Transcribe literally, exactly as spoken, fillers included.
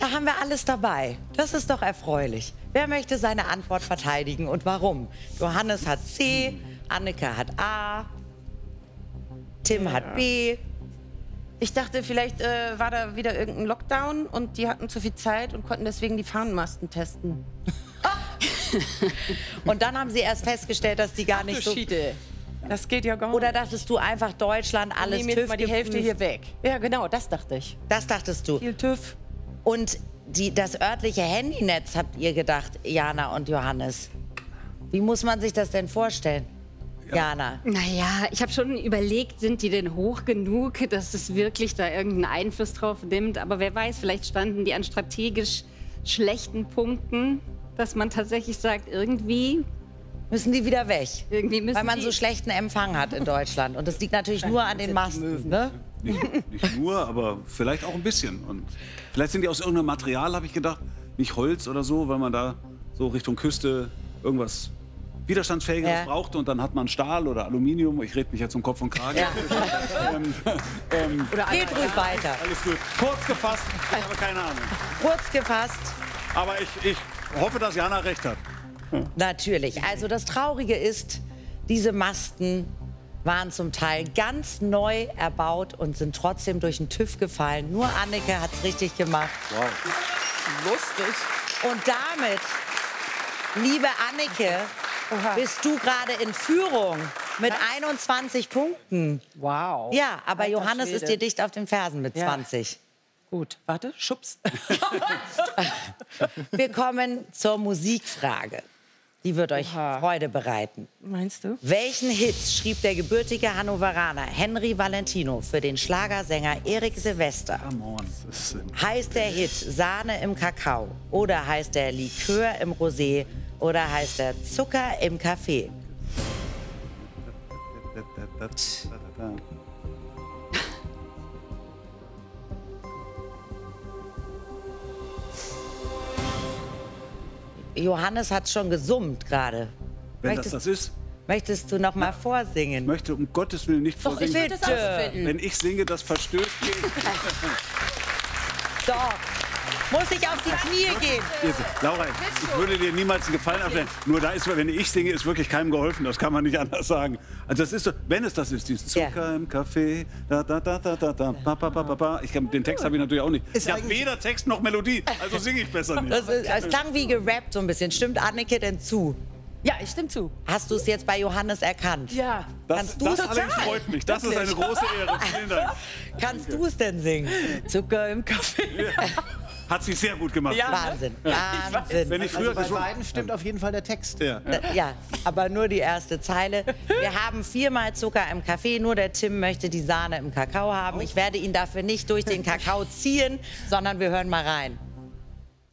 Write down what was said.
Da haben wir alles dabei. Das ist doch erfreulich. Wer möchte seine Antwort verteidigen und warum? Johannes hat C, Anneke hat A, Tim ja. hat B. Ich dachte, vielleicht äh, war da wieder irgendein Lockdown und die hatten zu viel Zeit und konnten deswegen die Fahnenmasten testen. Und dann haben sie erst festgestellt, dass die gar Ach, nicht so... Schiede. Das geht ja gar nicht. Oder dachtest du einfach Deutschland, alles Nehmen TÜV jetzt mal die Hälfte hier weg. Ja, genau, das dachte ich. Das dachtest du. Viel TÜV. Und die, das örtliche Handynetz habt ihr gedacht, Jana und Johannes. Wie muss man sich das denn vorstellen? Ja. Jana. Naja, ich habe schon überlegt, sind die denn hoch genug, dass es wirklich da irgendeinen Einfluss drauf nimmt. Aber wer weiß, vielleicht standen die an strategisch schlechten Punkten, dass man tatsächlich sagt, irgendwie... Müssen die wieder weg? Irgendwie müssen Weil man die so schlechten Empfang hat in Deutschland. Und das liegt natürlich nur an den Masten, ne? Nicht, nicht nur, aber vielleicht auch ein bisschen. Und vielleicht sind die aus irgendeinem Material, habe ich gedacht. Nicht Holz oder so, weil man da so Richtung Küste irgendwas Widerstandsfähiges Ja. brauchte. Und dann hat man Stahl oder Aluminium. Ich rede mich jetzt um Kopf und Kragen. Ja. ähm, ähm, Oder Geht ruhig weiter. Alles gut. Kurz gefasst, ich habe keine Ahnung. Kurz gefasst. Aber ich, ich hoffe, dass Jana recht hat. Natürlich. Also das Traurige ist, diese Masten waren zum Teil ganz neu erbaut und sind trotzdem durch den TÜV gefallen. Nur Anneke hat es richtig gemacht. Wow. Lustig. Und damit, liebe Anneke, Oha. bist du gerade in Führung mit einundzwanzig Punkten. Wow. Ja, aber Alter Johannes Schwede. ist dir dicht auf den Fersen mit Ja. zwanzig. Gut, warte, schubs. Wir kommen zur Musikfrage. Die wird euch Oha. Freude bereiten. Meinst du? Welchen Hit schrieb der gebürtige Hannoveraner Henry Valentino für den Schlagersänger Erik Silvester? Come on. Heißt der Hit Sahne im Kakao oder heißt der Likör im Rosé oder heißt der Zucker im Kaffee? Johannes hat schon gesummt gerade. Wenn das Möchtest, das ist, möchtest du noch mal ich vorsingen? möchte um Gottes Willen nicht Doch, ich vorsingen. will das ausfinden. Wenn ich singe, das verstößt gegen... Doch. Muss ich auf die Knie gehen? Laura, ich würde dir niemals einen Gefallen abstellen. Nur da ist, wenn ich singe, ist wirklich keinem geholfen. Das kann man nicht anders sagen. Also das ist so, wenn es das ist, dieses Zucker Ja. im Kaffee, da da da da da da, ba, ba, ba, ba, ba. Ich kann, den Text habe ich natürlich auch nicht. Ist Ich habe eigentlich- weder Text noch Melodie, also singe ich besser nicht. Das ist, es klang wie gerappt so ein bisschen. Stimmt Anneke denn zu? Ja, ich stimme zu. Hast du es jetzt bei Johannes erkannt? Ja. Das, Kannst du das total? allerdings freut mich. Das ist eine große Ehre. Vielen Dank. Kannst du es denn singen? Zucker im Kaffee. Hat sie sehr gut gemacht. Ja. Wahnsinn, Wahnsinn. Wenn ich früher Also bei gesungen beiden stimmt auf jeden Fall der Text. ja. Ja, aber nur die erste Zeile. Wir haben viermal Zucker im Kaffee, nur der Tim möchte die Sahne im Kakao haben. Ich werde ihn dafür nicht durch den Kakao ziehen, sondern wir hören mal rein.